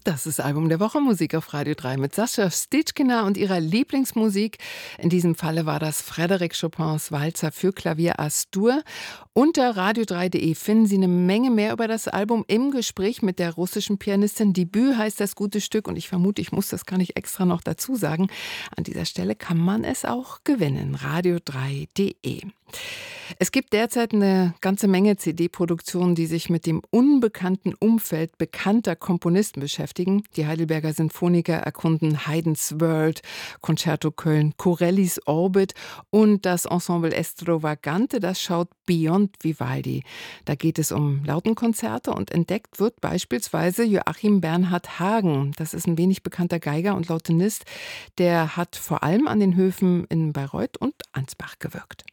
Das ist Album der Woche Musik auf Radio 3 mit Sascha Stitschkina und ihrer Lieblingsmusik. In diesem Falle war das Frédéric Chopins Walzer für Klavier As-Dur. Unter radio3.de finden Sie eine Menge mehr über das Album im Gespräch mit der russischen Pianistin. Debüt heißt das gute Stück und ich vermute, ich muss das gar nicht extra noch dazu sagen. An dieser Stelle kann man es auch gewinnen. Radio3.de. Es gibt derzeit eine ganze Menge CD-Produktionen, die sich mit dem unbekannten Umfeld bekannter Komponisten beschäftigen. Die Heidelberger Sinfoniker erkunden Haydns World, Concerto Köln, Corellis Orbit und das Ensemble Estrovagante, das schaut Beyond Vivaldi. Da geht es um Lautenkonzerte und entdeckt wird beispielsweise Joachim Bernhard Hagen. Das ist ein wenig bekannter Geiger und Lautenist. Der hat vor allem an den Höfen in Bayreuth und Ansbach gewirkt.